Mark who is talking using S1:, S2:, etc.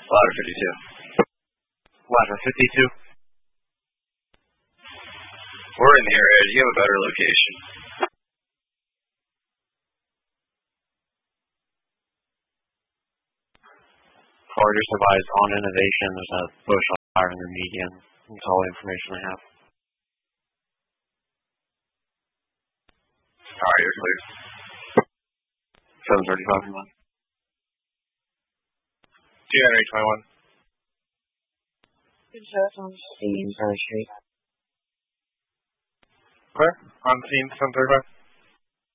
S1: Ladder 52.
S2: Ladder 52.
S1: We're in the area. Do you have a better location?
S2: Forwarders have eyes on innovation. There's a bush on fire in the median. That's all the information I have.
S1: Alright, you're clear.
S2: 735 1.
S3: Henry 21.
S4: Good shot on scene, Parry Street.
S3: Clear? On scene, 735.